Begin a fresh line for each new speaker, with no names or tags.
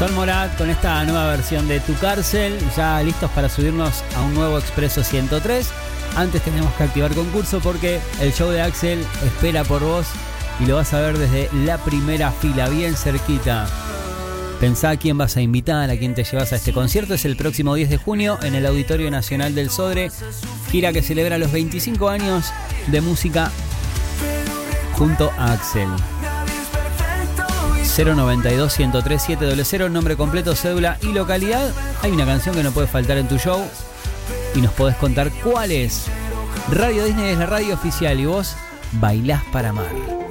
Son Morat con esta nueva versión de Tu Cárcel, ya listos para subirnos a un nuevo Expreso 103. Antes tenemos que activar concurso porque el show de Axel espera por vos y lo vas a ver desde la primera fila, bien cerquita. Pensá a quién vas a invitar, a quién te llevas a este concierto. Es el próximo 10 de junio en el Auditorio Nacional del Sodre, gira que celebra los 25 años de música junto a Axel. 092-103-700, nombre completo, cédula y localidad. Hay una canción que no puede faltar en tu show y nos podés contar cuál es. Radio Disney es la radio oficial y vos bailás para amar.